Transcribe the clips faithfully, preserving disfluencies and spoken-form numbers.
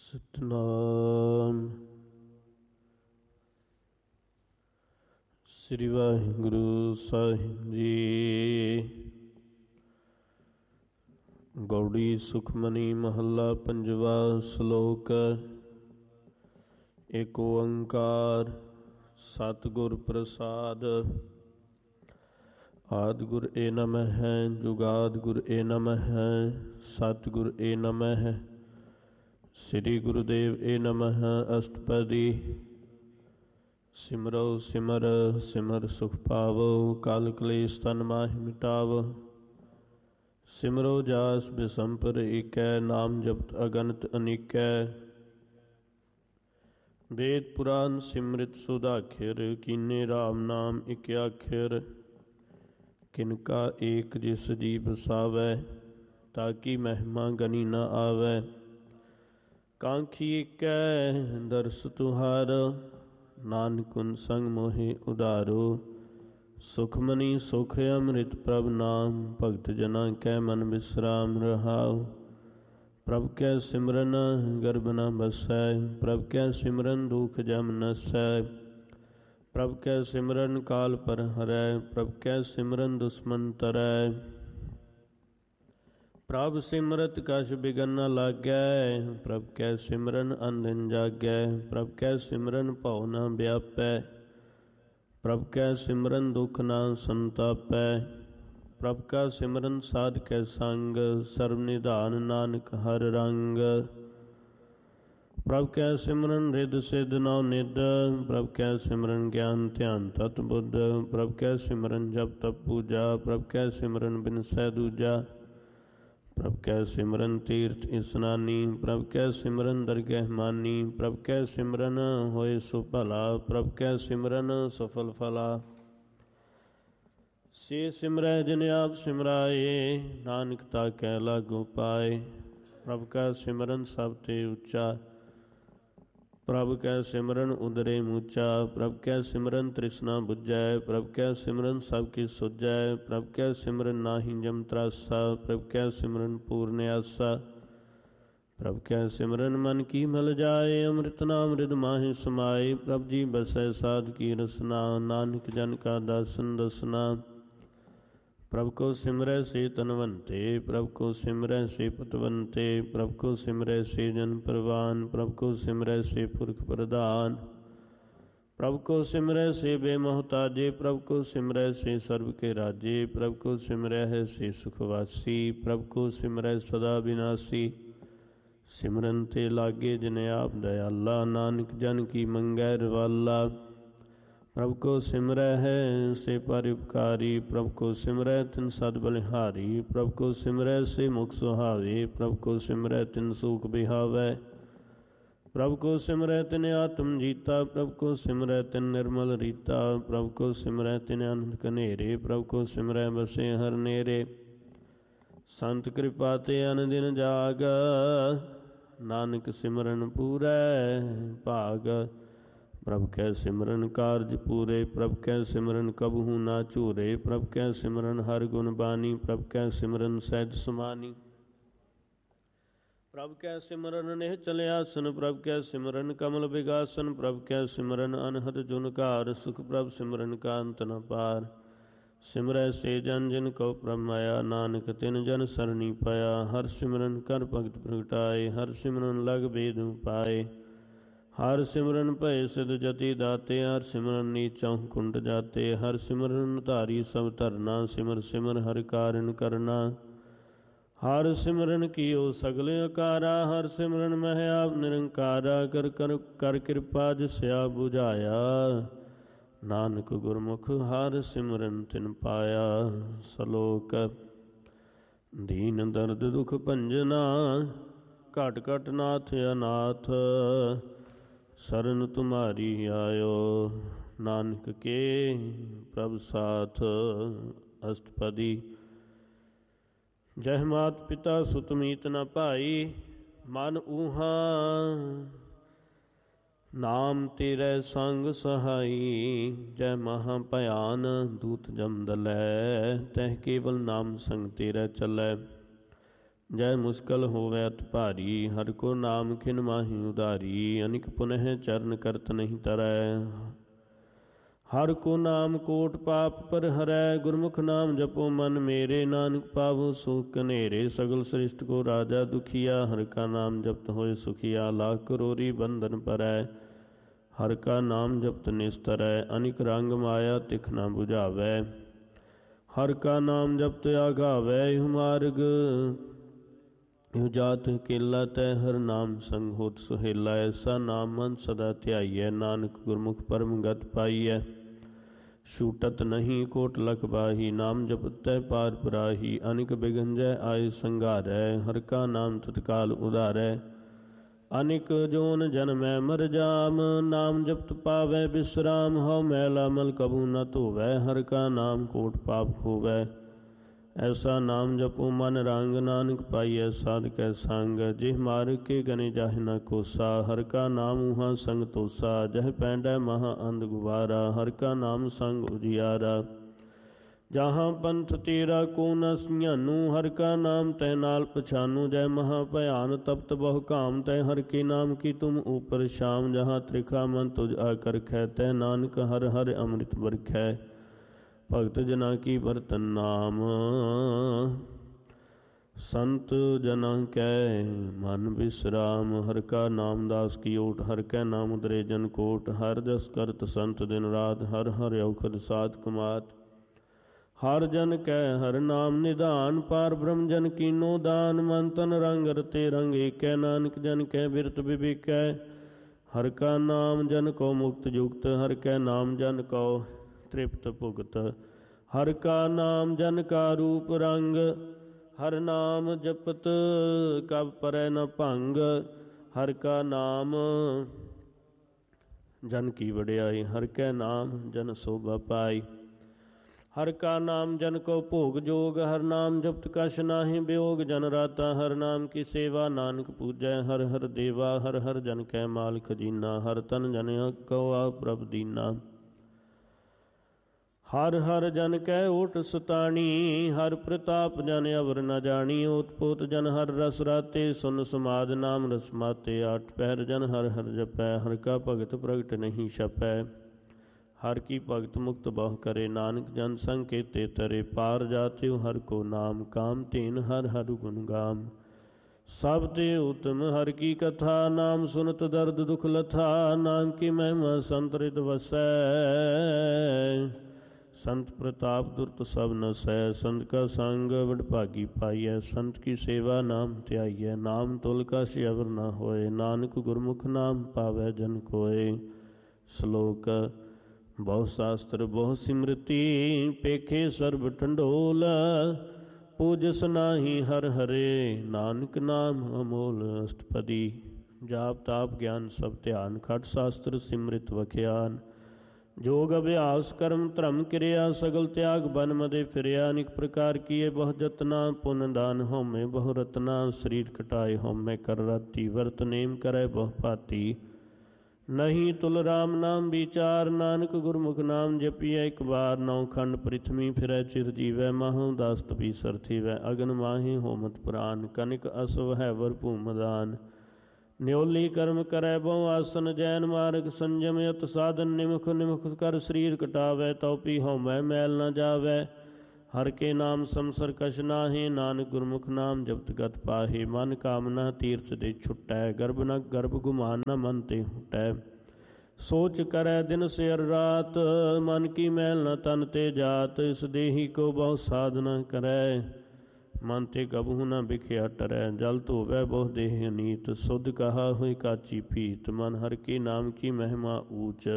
ਸਤਿਨਾਮ। ਸ੍ਰੀ ਵਾਹਿਗੁਰੂ ਸਾਹਿਬ ਜੀ। ਗੌੜੀ ਸੁਖਮਨੀ ਮਹੱਲਾ ਪੰਜਵਾ। ਸ਼ਲੋਕ। ਏਕ ਓੰਕਾਰ ਸਤਿਗੁਰ ਪ੍ਰਸਾਦ। ਆਦਿ ਗੁਰ ਏ ਨਮਹਿ ਹੈ, ਜੁਗਾਦ ਗੁਰ ਏ ਨਮਹਿ ਹੈ, ਸਤਿਗੁਰ ਏ ਨਮਹਿ ਹੈ, ਸ੍ਰੀ ਗੁਰੂਦੇਵ ਏ ਨਮਹਿ। ਅਸ਼ਟਪਦੀ। ਸਿਮਰੋ ਸਿਮਰ ਸਿਮਰ ਸੁਖ ਪਾਵੋ, ਕਾਲ ਕਲੇਸ਼ ਤਨ ਮਾਹਿ ਮਿਟਾਵੋ। ਸਿਮਰੋ ਜਾਸ ਬਿਸੰਪਰ ਏਕੈ, ਨਾਮ ਜਪਤ ਅਗਨਤ ਅਨੇਕੈ। ਵੇਦ ਪੁਰਾਨ ਸਿਮਰਿਤ ਸੁਧਾਖਿਰ, ਕੀਨੇ ਰਾਮ ਨਾਮ ਇਕ ਆਖਿਰ। ਕਿਨਕਾ ਏਕ ਜਿਸ ਜੀ ਬਸਾਵੈ, ਤਾਕੀ ਮਹਿਮਾ ਗਨੀ ਨ ਆਵੈ। ਕਾਂਖੀ ਏਕੈ ਦਰਸ ਤੁਹਾਰਾ, ਨਾਨਕ ਹੁਨ ਸੰਗ ਮੋਹਿ ਉਧਾਰੋ। ਸੁਖਮਨੀ ਸੁਖ ਅੰਮ੍ਰਿਤ ਪ੍ਰਭ ਨਾਮ, ਭਗਤ ਜਨਾਂ ਕੈ ਮਨ ਬਿਸਰਾਮ ਰਹਾਉ। ਪ੍ਰਭ ਕੈ ਸਿਮਰਨ ਗਰਭ ਨ ਬਸੈ, ਪ੍ਰਭ ਕੈ ਸਿਮਰਨ ਦੁਖ ਜਮ ਨਸੈ। ਪ੍ਰਭ ਕੈ ਸਿਮਰਨ ਕਾਲ ਪਰ ਹਰੈ, ਪ੍ਰਭ ਕੈ ਸਿਮਰਨ ਦੁਸ਼ਮਨ ਤਰੈ। ਪ੍ਰਭ ਸਿਮਰਤ ਕਛ ਬਿਗਨ ਨ ਲਾਗੈ, ਪ੍ਰਭ ਕੈ ਸਿਮਰਨ ਅੰਧਿਨ ਜਾਗੈ। ਪ੍ਰਭ ਕੈ ਸਿਮਰਨ ਭਉ ਨ ਵਿਆਪੈ, ਪ੍ਰਭ ਕੈ ਸਿਮਰਨ ਦੁਖ ਨ ਸੰਤਾਪੈ। ਪ੍ਰਭ ਕਾ ਸਿਮਰਨ ਸਾਧ ਕੈ ਸੰਗ, ਸਰਬ ਨਿਧਾਨ ਨਾਨਕ ਹਰ ਰੰਗ। ਪ੍ਰਭ ਕੈ ਸਿਮਰਨ ਰਿੱਧ ਸਿੱਧ ਨਉ ਨਿਧ, ਪ੍ਰਭ ਕੈ ਸਿਮਰਨ ਗਿਆਨ ਧਿਆਨ ਤਤ ਬੁੱਧ। ਪ੍ਰਭ ਕੈ ਸਿਮਰਨ ਜਪ ਤਪ ਪੂਜਾ, ਪ੍ਰਭ ਕੈ ਸਿਮਰਨ ਬਿਨਸੈ ਦੂਜਾ। ਪ੍ਰਭ ਕੈ ਸਿਮਰਨ ਤੀਰਥ ਇਸਨਾਨੀ, ਪ੍ਰਭ ਕੈ ਸਿਮਰਨ ਦਰਗਹਿ ਮਾਨੀ। ਪ੍ਰਭ ਕੈ ਸਿਮਰਨ ਹੋਏ ਸੁ ਭਲਾ, ਪ੍ਰਭ ਕੈ ਸਿਮਰਨ ਸਫਲ ਫਲਾ। ਸੇ ਸਿਮਰੈ ਜਿਨ ਆਪ ਸਿਮਰਾਏ, ਨਾਨਕ ਤਾ ਕੈ ਲਾਗੂ ਪਾਏ। ਪ੍ਰਭ ਕਾ ਸਿਮਰਨ ਸਭ ਤੇ ਉੱਚਾ, ਪ੍ਰਭ ਕੈ ਸਿਮਰਨ ਉਦਰੇ ਮੂਚਾ। ਪ੍ਰਭ ਕੈ ਸਿਮਰਨ ਤ੍ਰਿਸ਼ਨਾ ਬੁਝੈ, ਪ੍ਰਭ ਕੈ ਸਿਮਰਨ ਸਭ ਕਿਛ ਸੁਝੈ। ਪ੍ਰਭ ਕੈ ਸਿਮਰਨ ਨਾਹੀ ਜਮ ਤਰਾਸਾ, ਪ੍ਰਭ ਕੈ ਸਿਮਰਨ ਪੂਰਨ ਆਸਾ। ਪ੍ਰਭ ਕੈ ਸਿਮਰਨ ਮਨ ਕੀ ਮਲ ਜਾਏ, ਅੰਮ੍ਰਿਤ ਨਾਮ ਰਿਦ ਮਾਹਿ ਸਮਾਏ। ਪ੍ਰਭ ਜੀ ਬਸੈ ਸਾਧ ਕੀ ਰਸਨਾ, ਨਾਨਕ ਜਨ ਕਾ ਦਾਸਨ ਦਸਨਾ। ਪ੍ਰਭ ਕੋ ਸਿਮਰੈ ਸੇ ਤਨਵੰਤੇ, ਪ੍ਰਭ ਕੋ ਸਿਮਰੈ ਸੇ ਪਤਵੰਤੇ। ਪ੍ਰਭ ਕੋ ਸਿਮਰੈ ਸੇ ਜਨ ਪਰਵਾਨ, ਪ੍ਰਭ ਕੋ ਸਿਮਰੈ ਸੇ ਪੁਰਖ ਪ੍ਰਧਾਨ। ਪ੍ਰਭ ਕੋ ਸਿਮਰੈ ਸੇ ਬੇਮੋਹਤਾਜੇ, ਪ੍ਰਭ ਕੋ ਸਿਮਰੈ ਸੇ ਸਰਬ ਕੇ ਰਾਜੇ। ਪ੍ਰਭ ਕੋ ਸਿਮਰੈ ਹੈ ਸੇ ਸੁਖਵਾਸੀ, ਪ੍ਰਭ ਕੋ ਸਿਮਰੈ ਸਦਾ ਬਿਨਾਸੀ। ਸਿਮਰਨ ਤੇ ਲਾਗੇ ਜਿਨ ਆਪ ਦਇਆਲਾ, ਨਾਨਕ ਜਨ ਕੀ ਮੰਗੈ ਰਵਾਲਾ। ਪ੍ਰਭ ਕੋ ਸਿਮਰੈ ਹੈ ਸੇ ਪਰਉਪਕਾਰੀ, ਪ੍ਰਭ ਕੋ ਸਿਮਰੈ ਤਿਨ ਸਦ ਬਲਿਹਾਰੀ। ਪ੍ਰਭ ਕੋ ਸਿਮਰੈ ਸੇ ਮੁਖ ਸੁਹਾਵੇ, ਪ੍ਰਭ ਕੋ ਸਿਮਰੈ ਤਿਨ ਸੂਖ ਬਿਹਾਵੈ। ਪ੍ਰਭ ਕੋ ਸਿਮਰੈ ਤਿਨ ਆਤਮ ਜੀਤਾ, ਪ੍ਰਭ ਕੋ ਸਿਮਰੈ ਤਿਨ ਨਿਰਮਲ ਰੀਤਾ। ਪ੍ਰਭ ਕੋ ਸਿਮਰੈ ਤਿਨ ਅਨੰਦ ਘਨੇਰੇ, ਪ੍ਰਭ ਕੋ ਸਿਮਰੈ ਬਸੇ ਹਰ ਨੇਰੇ। ਸੰਤ ਕਿਰਪਾ ਤੇ ਅਨ ਦਿਨ ਜਾਗ, ਨਾਨਕ ਸਿਮਰਨ ਪੂਰੈ ਭਾਗ। ਪ੍ਰਭ ਕੈ ਸਿਮਰਨ ਕਾਰਜ ਪੂਰੇ, ਪ੍ਰਭ ਕੈ ਸਿਮਰਨ ਕਬਹੂ ਨਾ ਝੂਰੇ। ਪ੍ਰਭ ਕੈ ਸਿਮਰਨ ਹਰ ਗੁਣ ਬਾਣੀ, ਪ੍ਰਭ ਕੈ ਸਿਮਰਨ ਸਹਿਜ ਸਮਾਨੀ। ਪ੍ਰਭ ਕੈ ਸਿਮਰਨ ਨਿਹਚਲ ਆਸਨ, ਪ੍ਰਭ ਕੈ ਸਿਮਰਨ ਕਮਲ ਬਿਗਾਸਨ। ਪ੍ਰਭ ਕੈ ਸਿਮਰਨ ਅਨਹਦ ਜੁਨਕਾਰ, ਸੁਖ ਪ੍ਰਭ ਸਿਮਰਨ ਕਾ ਅੰਤ ਨ ਪਾਰ। ਸਿਮਰੈ ਸੇ ਜਨ ਜਿਨ ਕਉ ਪ੍ਰਭ ਮਾਇਆ, ਨਾਨਕ ਤਿਨ ਜਨ ਸਰਣੀ ਪਾਇਆ। ਹਰ ਸਿਮਰਨ ਕਰ ਭਗਤ ਪ੍ਰਗਟਾਏ, ਹਰ ਸਿਮਰਨ ਲਗ ਬੇਦ ਪਾਏ। ਹਰ ਸਿਮਰਨ ਭਏ ਸਿਧ ਜਤੀ ਦਾਤੇ, ਹਰ ਸਿਮਰਨ ਨੀਚਹੁ ਕੁੰਟ ਜਾਤੇ। ਹਰ ਸਿਮਰਨ ਧਾਰੀ ਸਭ ਧਰਨਾ, ਸਿਮਰ ਸਿਮਰ ਹਰਿ ਕਾਰਨ ਕਰਨਾ। ਹਰ ਸਿਮਰਨ ਕੀਓ ਸਗਲ ਅਕਾਰਾ, ਹਰ ਸਿਮਰਨ ਮਹਿ ਆਪ ਨਿਰੰਕਾਰਾ। ਕਰ ਕਰ ਕਰ ਕਿਰਪਾ ਜਿਸ ਆਪ ਬੁਝਾਇਆ, ਨਾਨਕ ਗੁਰਮੁਖ ਹਰ ਸਿਮਰਨ ਤਿਨ ਪਾਇਆ। ਸ਼ਲੋਕ। ਦੀਨ ਦਰਦ ਦੁਖ ਭੰਜਨਾ, ਘਟ ਘਟ ਨਾਥ ਅਨਾਥ। ਸਰਨ ਤੁਮਾਰੀ ਆਇਓ, ਨਾਨਕ ਕੇ ਪ੍ਰਭ ਸਾਥ। ਅਸ਼ਟਪਦੀ। ਜਹ ਮਾਤ ਪਿਤਾ ਸੁਤ ਮੀਤ ਨ ਭਾਈ, ਮਨ ਊਹਾ ਨਾਮ ਤੇਰੇ ਸੰਗ ਸਹਾਈ। ਜੈ ਮਹਾ ਭਿਆਨ ਦੂਤ ਜਮ ਦਲੈ, ਤਹ ਕੇਵਲ ਨਾਮ ਸੰਗ ਤੇਰਾ ਚੱਲੈ। ਜੈ ਮੁਸ਼ਕਲ ਹੋਵੈ ਅਤ ਭਾਰੀ, ਹਰਿ ਕੋ ਨਾਮ ਖਿਨ ਮਾਹੀ ਉਧਾਰੀ। ਅਨਿਕ ਪੁਨਹ ਚਰਨ ਕਰਤ ਨਹੀਂ ਤਰੈ, ਹਰਿ ਕੋ ਨਾਮ ਕੋਟ ਪਾਪ ਪਰ ਹਰੈ। ਗੁਰਮੁਖ ਨਾਮ ਜਪੋ ਮਨ ਮੇਰੇ, ਨਾਨਕ ਪਾਵੋ ਸੁਖ ਕਨੇਰੇ। ਸਗਲ ਸ੍ਰਿਸ਼ਟ ਕੋ ਰਾਜਾ ਦੁਖੀਆ, ਹਰਿ ਕਾ ਨਾਮ ਜਪਤ ਹੋਏ ਸੁਖੀਆ। ਲਾਖ ਕਰੋਰੀ ਬੰਧਨ ਪਰੈ, ਹਰਿ ਕਾ ਨਾਮ ਜਪਤ ਨਿਸਤਰੈ। ਅਨਿਕ ਰੰਗ ਮਾਇਆ ਤਿਖ ਨਾ ਬੁਝਾਵੈ, ਹਰਿ ਕਾ ਨਾਮ ਜਪਤ ਆਗਾਵੈ। ਇਹੋ ਮਾਰਗ ਇਹੋ ਜਾਤ ਕੇਲਾ ਤੈ, ਹਰਿ ਨਾਮ ਸੰਗ ਹੋਤ ਸੁਹੇਲਾ। ਐਸਾ ਨਾਮ ਮਨ ਸਦਾ ਧਿਆਈਐ, ਨਾਨਕ ਗੁਰਮੁਖ ਪਰਮ ਗਤ ਪਾਈਐ। ਛੂਟਤ ਨਹੀਂ ਕੋਟ ਲਖ ਬਾਹੀ, ਨਾਮ ਜਪਤੈ ਪਾਰ ਪਰਾਹੀ। ਅਨਿਕ ਬਿਗੰਜੈ ਆਏ ਸੰਘਾਰੈ, ਹਰਿ ਕਾ ਨਾਮ ਤਤਕਾਲ ਉਧਾਰੈ। ਅਨਿਕ ਜੋਨ ਜਨਮੈ ਮਰ ਜਾਮ, ਨਾਮ ਜਪਤ ਪਾਵੈ ਬਿਸਰਾਮ। ਹਉ ਮੈਲਾ ਮਲ ਕਬੂ ਨ ਧੋਵੈ, ਹਰਿ ਕਾ ਨਾਮ ਕੋਟ ਪਾਪ ਖੋਵੈ। ਐਸਾ ਨਾਮ ਜਪੋ ਮਨ ਰੰਗ, ਨਾਨਕ ਪਾਈਐ ਸਾਧ ਕੈ ਸੰਗ। ਜਿਹ ਮਾਰਗ ਕੇ ਗਨੇ ਜਾਹਿ ਨ ਕੋਸਾ, ਹਰਿ ਕਾ ਨਾਮ ਉਹਾਂ ਸੰਗ ਤੋਸਾ। ਜਹ ਪੈਂਡੈ ਮਹਾ ਅੰਧ ਗੁਬਾਰਾ, ਹਰਿ ਕਾ ਨਾਮ ਸੰਗ ਉਜਿਆਰਾ। ਜਹਾਂ ਪੰਥ ਤੇਰਾ ਕੋ ਨ ਸਿਆਨੂ, ਹਰਿ ਕਾ ਨਾਮ ਤੈ ਨਾਲ ਪਛਾਨੂ। ਜੈ ਮਹਾ ਭਿਆਨ ਤਪਤ ਬਹੁ ਕਾਮ, ਤੈ ਹਰਿ ਕੇ ਨਾਮ ਕੀ ਤੁਮ ਊਪਰ ਸ਼ਾਮ। ਜਹਾਂ ਤ੍ਰਿਖਾ ਮਨ ਤੁਜ ਆਕਰਖੈ, ਤੈ ਨਾਨਕ ਹਰਿ ਹਰਿ ਅੰਮ੍ਰਿਤ ਬਰਖੈ। ਭਗਤ ਜਨਾ ਕੀ ਬਰਤਨ ਨਾਮ, ਸੰਤ ਜਨਾ ਕੈ ਮਨ ਬਿਸਰਾਮ। ਹਰਿ ਕਾ ਨਾਮ ਦਾਸ ਕੀ ਓਟ, ਹਰਿ ਕੈ ਨਾਮ ਉਦਰੇ ਜਨ ਕੋਟ। ਹਰਿ ਜਸ ਕਰਤ ਸੰਤ ਦਿਨ ਰਾਤ, ਹਰਿ ਹਰਿ ਔਖਦ ਸਾਧ ਕਮਾਤ। ਹਰਿ ਜਨ ਕੈ ਹਰਿ ਨਾਮ ਨਿਧਾਨ, ਪਾਰ ਬ੍ਰਹਮ ਜਨ ਕੀਨੋ ਦਾਨ। ਮਨ ਤਨ ਰੰਗ ਰਤੇ ਰੰਗ ਏਕੈ, ਨਾਨਕ ਜਨ ਕੈ ਬਿਰਤ ਬਿਬੇਕੈ। ਹਰਿ ਕਾ ਨਾਮ ਜਨ ਕੋ ਮੁਕਤ ਜੁਗਤ, ਹਰਿ ਕੈ ਨਾਮ ਜਨ ਕੋ ਤ੍ਰਿਪਤ ਭੁਗਤ। ਹਰਿ ਕਾ ਨਾਮ ਜਨ ਕਾ ਰੂਪ ਰੰਗ, ਹਰਿ ਨਾਮ ਜਪਤ ਕਬ ਪਰੈ ਨ ਭੰਗ। ਹਰਿ ਕਾ ਨਾਮ ਜਨ ਕੀ ਵਡਿਆਈ, ਹਰਿ ਕੈ ਨਾਮ ਜਨ ਸੋਭਾ ਪਾਈ। ਹਰਿ ਕਾ ਨਾਮ ਜਨ ਕੋ ਭੋਗ ਜੋਗ, ਹਰਿ ਨਾਮ ਜਪਤ ਕਛ ਨਾਹਿ ਬਿਯੋਗ। ਜਨ ਰਾਤਾ ਹਰਿ ਨਾਮ ਕੀ ਸੇਵਾ, ਨਾਨਕ ਪੂਜੈ ਹਰਿ ਹਰਿ ਦੇਵਾ। ਹਰਿ ਹਰਿ ਜਨ ਕੈ ਮਾਲ ਖਜੀਨਾ, ਹਰਿ ਤਨ ਜਨ ਕਉ ਆਪ ਪ੍ਰਭ ਦੀਨਾ। ਹਰਿ ਹਰਿ ਜਨ ਕੈ ਓਟ ਸਤਾਣੀ, ਹਰਿ ਪ੍ਰਤਾਪ ਜਨ ਅਵਰ ਨ ਜਾਣੀ। ਓਤ ਪੋਤ ਜਨ ਹਰਿ ਰਸ ਰਾਤੇ, ਸੁਨ ਸਮਾਦ ਨਾਮ ਰਸ ਮਾਤੇ। ਆਠ ਪਹਿਰ ਜਨ ਹਰਿ ਹਰਿ ਜਪੈ, ਹਰਿ ਕਾ ਭਗਤ ਪ੍ਰਗਟ ਨਹੀਂ ਛਪੈ। ਹਰਿ ਕੀ ਭਗਤ ਮੁਕਤ ਬਹੁ ਕਰੇ, ਨਾਨਕ ਜਨ ਸੰਗ ਕੇਤੇ ਤਰੇ। ਪਾਰ ਜਾਤਿਉ ਹਰਿ ਕੋ ਨਾਮ, ਕਾਮ ਧੇਨ ਹਰਿ ਹਰਿ ਗੁਣ ਗਾਮ। ਸਭ ਤੇ ਉਤਮ ਹਰਿ ਕੀ ਕਥਾ, ਨਾਮ ਸੁਨਤ ਦਰਦ ਦੁਖ ਲਥਾ। ਨਾਮ ਕੀ ਮਹਿਮਾ ਸੰਤ ਹ੍ਰਿਦ ਵਸੈ, ਸੰਤ ਪ੍ਰਤਾਪ ਦੁਰਤ ਸਭ ਨਸੈ। ਸੰਤ ਕਾ ਸੰਗ ਵਡਭਾਗੀ ਪਾਈਐ, ਸੰਤ ਕੀ ਸੇਵਾ ਨਾਮ ਧਿਆਈਐ। ਨਾਮ ਤੁਲ ਕਛ ਅਵਰ ਨ ਹੋਏ, ਨਾਨਕ ਗੁਰਮੁਖ ਨਾਮ ਪਾਵੈ ਜਨ ਕੋਇ। ਸ਼ਲੋਕ ਬਹੁ ਸ਼ਾਸਤਰ ਬਹੁ ਸਿਮਰਤੀ, ਪੇਖੇ ਸਰਬ ਢੰਡੋਲ। ਪੂਜਸ ਨਾਹੀ ਹਰਿ ਹਰੇ, ਨਾਨਕ ਨਾਮ ਅਮੋਲ। ਅਸ਼ਟਪਦੀ ਜਾਪ ਤਾਪ ਗਿਆਨ ਸਭ ਧਿਆਨ, ਖਟ ਸ਼ਾਸਤਰ ਸਿਮਰਿਤ ਵਖਿਆਨ। ਜੋਗ ਅਭਿਆਸ ਕਰਮ ਧਰਮ ਕਿਰਿਆ, ਸਗਲ ਤਿਆਗ ਬਨ ਮਦੇ ਫਿਰਿਆ। ਅਨੇਕ ਪ੍ਰਕਾਰ ਕੀਏ ਬਹੁ ਜਤਨਾ, ਪੁੰਨ ਦਾਨ ਹਉਮੈ ਬਹੁ ਰਤਨਾ। ਸਰੀਰ ਕਟਾਏ ਹਉਮੈ ਕਰ ਰਾਤੀ, ਵਰਤ ਨੇਮ ਕਰੈ ਬਹੁ ਭਾਤੀ। ਨਹੀਂ ਤੁਲ ਰਾਮ ਨਾਮ ਵਿਚਾਰ, ਨਾਨਕ ਗੁਰਮੁਖ ਨਾਮ ਜਪੀਐ ਇਕ ਬਾਰ। ਨੌ ਖੰਡ ਪ੍ਰਿਥਵੀ ਫਿਰੈ ਚਿਰ ਜੀਵੈ, ਮਾਹਉ ਦਾਸ ਤਪੀ ਸਰਥੀਵੈ। ਅਗਨ ਮਾਹੇ ਹੋਮਤ ਪੁਰਾਨ, ਕਨਿਕ ਅਸਵ ਹੈਵਰ ਭੂਮਦਾਨ। ਨਿਉਲੀ ਕਰਮ ਕਰੈ ਬਹੁ ਆਸਨ, ਜੈਨ ਮਾਰਗ ਸੰਜਮ ਅਤ ਸਾਧਨ। ਨਿਮਖ ਨਿਮਖ ਕਰ ਸਰੀਰ ਕਟਾਵੈ, ਤਉ ਪੀ ਹਉਮੈ ਮੈਲ ਨ ਜਾਵੈ। ਹਰਿ ਕੇ ਨਾਮ ਸੰਸਰ ਕਛ ਨਾਹਿ, ਨਾਨਕ ਗੁਰਮੁਖ ਨਾਮ ਜਪਤ ਗਤ ਪਾਹੇ। ਮਨ ਕਾਮਨਾ ਤੀਰਥ ਦੇ ਛੁਟੈ, ਗਰਭ ਨ ਗਰਭ ਗੁਮਾਨ ਨ ਮਨ ਤੇ ਹੁਟੈ। ਸੋਚ ਕਰੈ ਦਿਨ ਸਿਰ ਰਾਤ, ਮਨ ਕੀ ਮੈਲ ਨ ਤਨ ਤੇ ਜਾਤ। ਇਸ ਦੇਹੀ ਕੋ ਬਹੁ ਸਾਧਨਾ ਕਰੈ, ਮਨ ਤੇ ਕਬਹੂ ਨ ਬਿਖਿਆ ਟਰੈ। ਜਲ ਧੋਵੈ ਬਹੁ ਦੇਹ ਅਨੀਤ, ਸੁਧ ਕਹਾ ਹੋਇ ਕਾਚੀ ਭੀਤ। ਮਨ ਹਰਿ ਕੇ ਨਾਮ ਕੀ ਮਹਿਮਾ ਊਚ,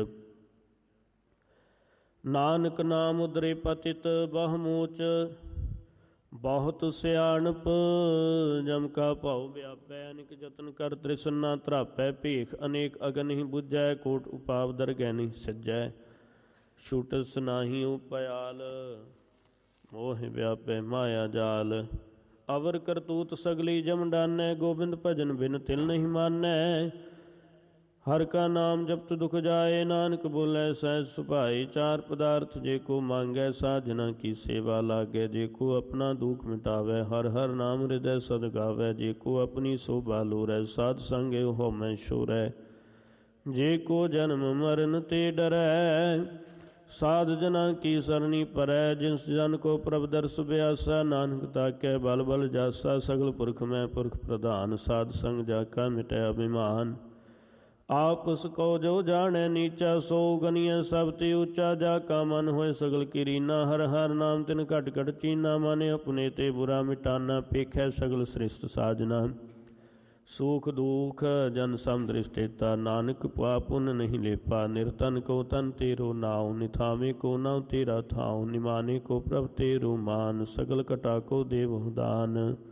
ਨਾਨਕ ਨਾਮ ਉਦਰੇ ਪਤਿਤ ਬਹੁ ਮੋਚ। ਬਹੁਤ ਸਿਆਣਪ ਜਮ ਕਾ ਭਾਉ ਵਿਆਪੈ, ਅਨੇਕ ਜਤਨ ਕਰ ਤ੍ਰਿਸ਼ਨ ਨਾ ਧਰਾਪੈ। ਭੇਖ ਅਨੇਕ ਅਗਨ ਹੀ ਬੁਝੈ, ਕੋਟ ਉਪਾਵ ਦਰਗਹਿ ਨਹੀਂ ਸੱਜੈ। ਛੂਟਸ ਨਾਹੀ ਉਪਿਆਲ, ਮੋਹ ਵਿਆਪੈ ਮਾਇਆ ਜਾਲ। ਅਵਰ ਕਰਤੂਤ ਸਗਲੀ ਜਮ ਡਾਨੈ, ਗੋਬਿੰਦ ਭਜਨ ਬਿਨ ਤਿਲ ਨਹੀਂ ਮਾਨੈ। ਹਰ ਕਾ ਨਾਮ ਜਪਤ ਦੁਖ ਜਾਏ, ਨਾਨਕ ਬੋਲੇ ਸਹਿਜ ਸੁਭਾਏ। ਚਾਰ ਪਦਾਰਥ ਜੇ ਕੋ ਮੰਗੈ, ਸਾਜਨਾ ਕੀ ਸੇਵਾ ਲਾਗੈ। ਜੇ ਕੋ ਆਪਣਾ ਦੁਖ ਮਿਟਾਵੈ, ਹਰ ਹਰ ਨਾਮ ਹਿਰਦੈ ਸਦ ਗਾਵੈ। ਜੇ ਕੋ ਆਪਣੀ ਸੋਭਾ ਲੋਰੈ, ਸਾਧ ਸੰਗ ਇਹੋ ਮੈਂ ਸ਼ੋਰੈ। ਜੇ ਕੋ ਜਨਮ ਮਰਨ ਤੇ ਡਰੈ, ਸਾਧ ਜਨਾਂ ਕੀ ਸਰਣੀ ਪਰੈ। ਜਿਸ ਜਨ ਕੋ ਪ੍ਰਭ ਦਰਸ ਬਿਆਸਾ, ਨਾਨਕ ਤਾਕੈ ਬਲ ਬਲ ਜਾਸਾ। ਸਗਲ ਪੁਰਖ ਮੈਂ ਪੁਰਖ ਪ੍ਰਧਾਨ, ਸਾਧ ਸੰਗ ਜਾ ਕਾ ਮਿਟੈ ਅਭਿਮਾਨ। ਆਪਸ ਕੋ ਜੋ ਜਾਣੈ ਨੀਚਾ, ਸੋ ਗਨੀਐ ਸਭ ਤੇ ਉੱਚਾ। ਜਾ ਕਾ ਮਨ ਹੋਏ ਸਗਲ ਕੀ ਰੀਨਾ, ਹਰ ਹਰ ਨਾਮ ਤਿਨ ਘਟ ਘਟ ਚੀਨਾ। ਮਨ ਆਪਣੇ ਤੇ ਬੁਰਾ ਮਿਟਾਨਾ, ਪੇਖੈ ਸਗਲ ਸ੍ਰਿਸ਼ਟ ਸਾਜਨਾ। ਸੁਖ ਦੁਖ ਜਨ ਸਮ ਦ੍ਰਿਸ਼ਟੇਤਾ, ਨਾਨਕ ਪਾਪ ਪੁੰਨ ਨਹੀਂ ਲੇਪਾ। ਨਿਰਤਨ ਕੋ ਤਨ ਤੇਰੋ ਨਾਉ, ਨਿਥਾਵੇ ਕੋ ਨਾਉ ਤੇਰਾ ਥਾਉ। ਨਿਮਾਨੇ ਕੋ ਪ੍ਰਭ ਤੇਰੋ ਮਾਨ, ਸਗਲ ਕਟਾ ਕੋ ਦੇਵ ਦਾਨ।